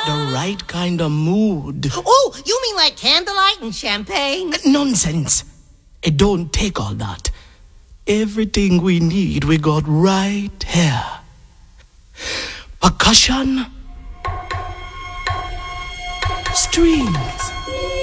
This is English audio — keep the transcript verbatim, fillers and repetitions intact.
the right kind of mood. Oh, you mean like candlelight and champagne? Nonsense. It don't take all that. Everything we need, we got right here. Percussion, strings,